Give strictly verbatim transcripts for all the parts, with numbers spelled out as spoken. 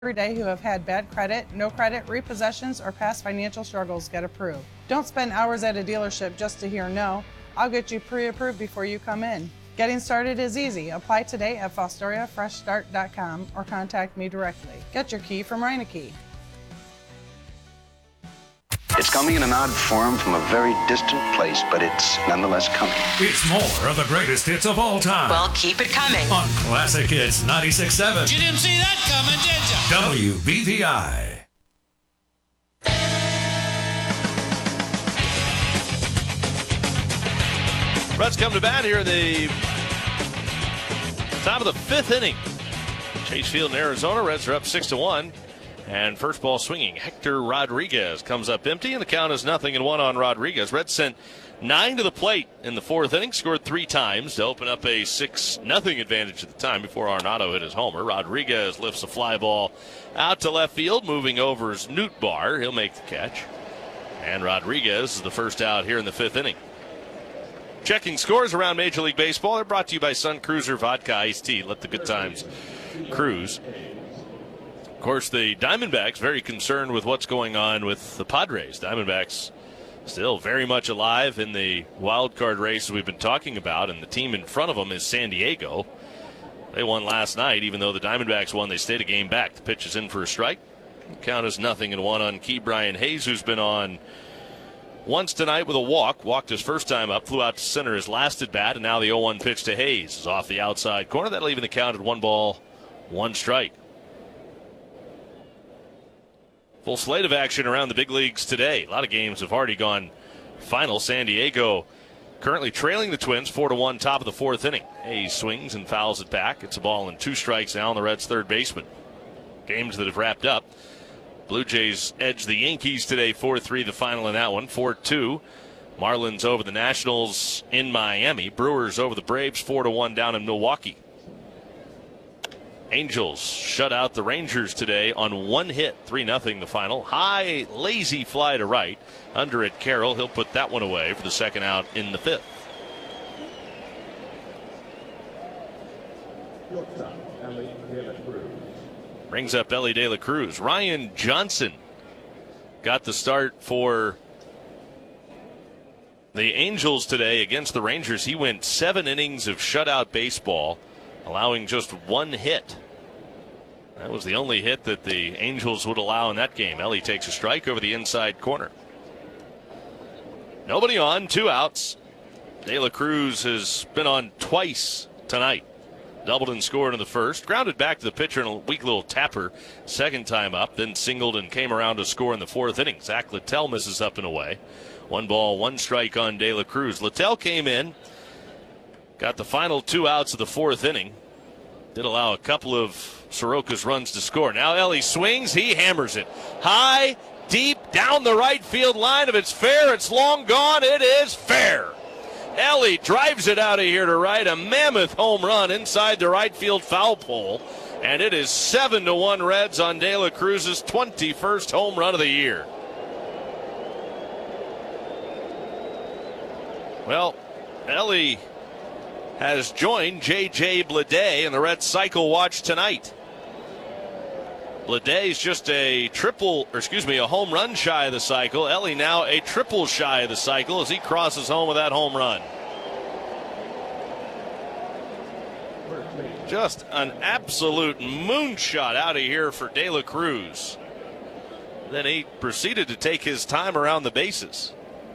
every day who have had bad credit, no credit, repossessions, or past financial struggles get approved. Don't spend hours at a dealership just to hear no. I'll get you pre-approved before you come in. Getting started is easy. Apply today at fostoria fresh start dot com or contact me directly. Get your key from Reineke. It's coming in an odd form from a very distant place, but it's nonetheless coming. It's more of the greatest hits of all time. Well, keep it coming. On Classic Hits ninety-six point seven. You didn't see that coming, did you? W B V I. Reds come to bat here in the top of the fifth inning. Chase Field in Arizona. Reds are up six to one. And first ball swinging, Hector Rodriguez comes up empty, and the count is nothing and one on Rodriguez. Reds sent nine to the plate in the fourth inning, scored three times to open up a six nothing advantage at the time before Arenado hit his homer. Rodriguez lifts a fly ball out to left field, moving over is Nootbaar. He'll make the catch. And Rodriguez is the first out here in the fifth inning. Checking scores around Major League Baseball. They're brought to you by Sun Cruiser Vodka Iced Tea. Let the good times cruise. Of course, the Diamondbacks very concerned with what's going on with the Padres. Diamondbacks still very much alive in the wild card race we've been talking about, and the team in front of them is San Diego. They won last night. Even though the Diamondbacks won, they stayed a game back. The pitch is in for a strike. The count is nothing and one on Key Brian Hayes, who's been on once tonight with a walk. Walked his first time up, flew out to center his last at bat, and now the oh one pitch to Hayes is off the outside corner. That'll even the count at one ball, one strike. Full slate of action around the big leagues today. A lot of games have already gone final. San Diego currently trailing the Twins four to one, top of the fourth inning. Hayes swings and fouls it back. It's a ball and two strikes now on the Reds' third baseman. Games that have wrapped up. Blue Jays edge the Yankees today four three, the final in that one. four two. Marlins over the Nationals in Miami. Brewers over the Braves four to one down in Milwaukee. Angels shut out the Rangers today on one hit, three nothing the final. High, lazy fly to right. Under it, Carroll. He'll put that one away for the second out in the fifth. Brings up Elly De La Cruz. Ryan Johnson got the start for the Angels today against the Rangers. He went seven innings of shutout baseball, allowing just one hit. That was the only hit that the Angels would allow in that game. Elly takes a strike over the inside corner. Nobody on, two outs. De La Cruz has been on twice tonight. Doubled and scored in the first. Grounded back to the pitcher in a weak little tapper second time up. Then singled and came around to score in the fourth inning. Zach Littell misses up and away. One ball, one strike on De La Cruz. Littell came in. Got the final two outs of the fourth inning. Did allow a couple of Soroka's runs to score. Now Elly swings. He hammers it. High, deep, down the right field line. If it's fair, it's long gone. It is fair. Elly drives it out of here to right. A mammoth home run inside the right field foul pole. And it is seven to one Reds on De La Cruz's twenty-first home run of the year. Well, Elly has joined J J Bleday in the Red Cycle Watch tonight. Bleday's just a triple, or excuse me, a home run shy of the cycle. Elly now a triple shy of the cycle as he crosses home with that home run. Just an absolute moonshot out of here for De La Cruz. Then he proceeded to take his time around the bases.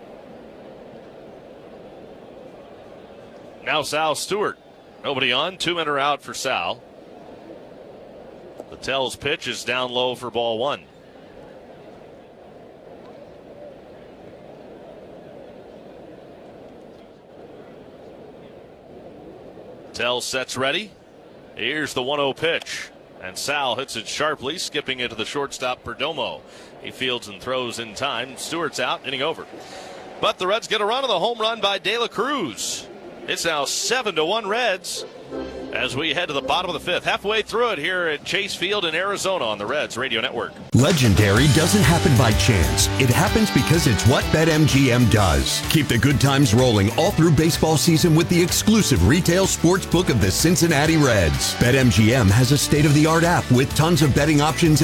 Now Sal Stewart. Nobody on. Two men are out for Sal. Littell's pitch is down low for ball one. Littell sets ready. Here's the one oh pitch. And Sal hits it sharply, skipping into the shortstop Perdomo. He fields and throws in time. Stewart's out, inning over. But the Reds get a run on the home run by De La Cruz. It's now seven to one Reds as we head to the bottom of the fifth. Halfway through it here at Chase Field in Arizona on the Reds Radio Network. Legendary doesn't happen by chance. It happens because it's what BetMGM does. Keep the good times rolling all through baseball season with the exclusive retail sports book of the Cincinnati Reds. BetMGM has a state-of-the-art app with tons of betting options